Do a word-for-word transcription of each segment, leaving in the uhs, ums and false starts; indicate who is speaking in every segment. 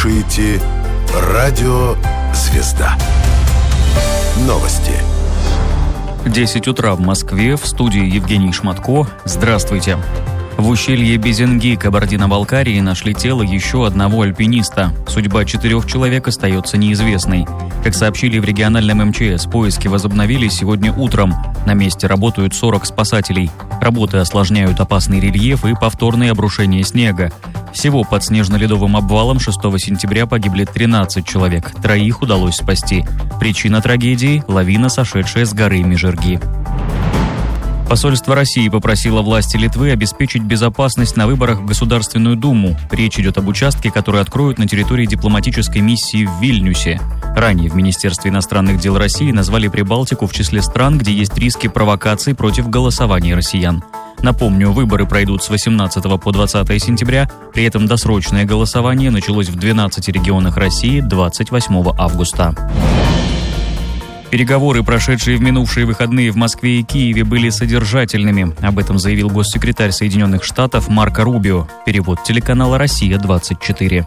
Speaker 1: слушаете Радио «Звезда». Новости.
Speaker 2: десять утра в Москве. В студии Евгений Шматко. Здравствуйте. В ущелье Безенги Кабардино-Балкарии нашли тело еще одного альпиниста. Судьба четырех человек остается неизвестной. Как сообщили в региональном эм че эс, поиски возобновились сегодня утром. На месте работают сорок спасателей. Работы осложняют опасный рельеф и повторные обрушения снега. Всего под снежно-ледовым обвалом шестого сентября погибли тринадцать человек. Троих удалось спасти. Причина трагедии – лавина, сошедшая с горы Межерги. Посольство России попросило власти Литвы обеспечить безопасность на выборах в Государственную Думу. Речь идет об участке, который откроют на территории дипломатической миссии в Вильнюсе. Ранее в Министерстве иностранных дел России назвали Прибалтику в числе стран, где есть риски провокаций против голосования россиян. Напомню, выборы пройдут с восемнадцатого по двадцатое сентября, при этом досрочное голосование началось в двенадцати регионах России двадцать восьмого августа. Переговоры, прошедшие в минувшие выходные в Москве и Киеве, были содержательными. Об этом заявил госсекретарь Соединенных Штатов Марко Рубио. Перевод телеканала «Россия-двадцать четыре».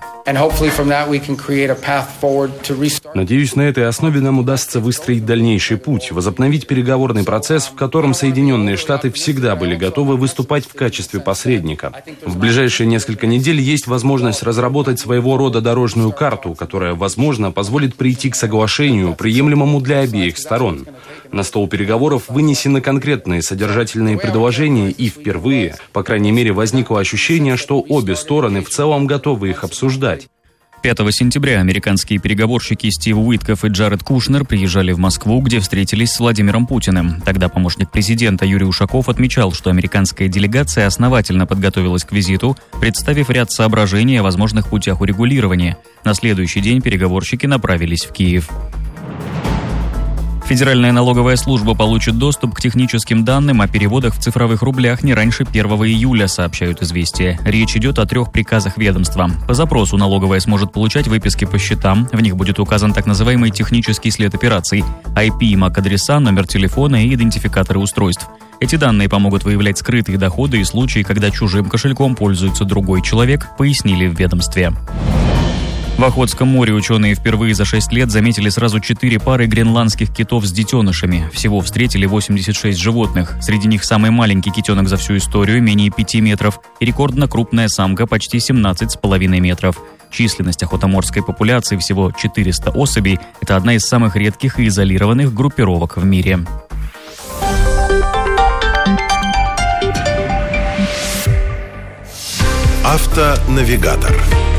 Speaker 3: Надеюсь, на этой основе нам удастся выстроить дальнейший путь, возобновить переговорный процесс, в котором Соединенные Штаты всегда были готовы выступать в качестве посредника. В ближайшие несколько недель есть возможность разработать своего рода дорожную карту, которая, возможно, позволит прийти к соглашению, приемлемому для обеих сторон. На стол переговоров вынесены конкретные содержательные предложения, и впервые, по крайней мере, возникло ощущение, что обе стороны в целом готовы их обсуждать.
Speaker 2: пятого сентября американские переговорщики Стив Уиткоф и Джаред Кушнер приезжали в Москву, где встретились с Владимиром Путиным. Тогда помощник президента Юрий Ушаков отмечал, что американская делегация основательно подготовилась к визиту, представив ряд соображений о возможных путях урегулирования. На следующий день переговорщики направились в Киев. Федеральная налоговая служба получит доступ к техническим данным о переводах в цифровых рублях не раньше первого июля, сообщают «Известия». Речь идет о трех приказах ведомства. По запросу налоговая сможет получать выписки по счетам. В них будет указан так называемый технический след операций, ай пи и мак-адреса, номер телефона и идентификаторы устройств. Эти данные помогут выявлять скрытые доходы и случаи, когда чужим кошельком пользуется другой человек, пояснили в ведомстве. В Охотском море ученые впервые за шесть лет заметили сразу четыре пары гренландских китов с детенышами. Всего встретили восемьдесят шесть животных. Среди них самый маленький китенок за всю историю, менее пяти метров, и рекордно крупная самка, почти семнадцать с половиной метров. Численность охотоморской популяции всего четыреста особей. Это одна из самых редких и изолированных группировок в мире.
Speaker 1: Автонавигатор.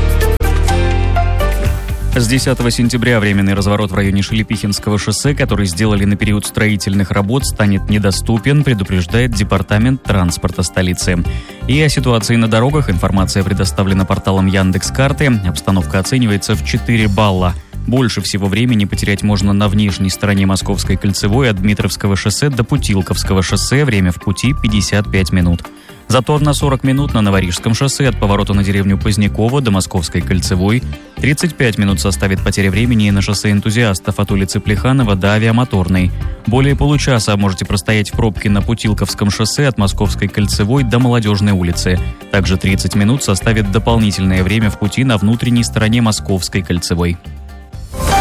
Speaker 2: С десятого сентября временный разворот в районе Шелепихинского шоссе, который сделали на период строительных работ, станет недоступен, предупреждает Департамент транспорта столицы. И о ситуации на дорогах информация предоставлена порталом Яндекс.Карты. Обстановка оценивается в четыре балла. Больше всего времени потерять можно на внешней стороне Московской кольцевой от Дмитровского шоссе до Путилковского шоссе. Время в пути пятьдесят пять минут. Затор на сорок минут на Новорижском шоссе от поворота на деревню Поздняково до Московской кольцевой. тридцать пять минут составит потеря времени на шоссе Энтузиастов от улицы Плеханова до Авиамоторной. Более получаса можете простоять в пробке на Путилковском шоссе от Московской кольцевой до Молодежной улицы. Также тридцать минут составит дополнительное время в пути на внутренней стороне Московской кольцевой.